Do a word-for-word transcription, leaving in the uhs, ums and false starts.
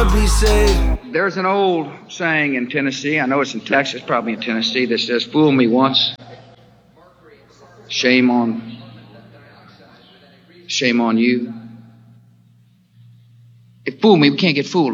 Lord be saved. There's an old saying in Tennessee, I know it's in Texas, probably in Tennessee, that says, fool me once, shame on, shame on you. If fool me, we can't get fooled.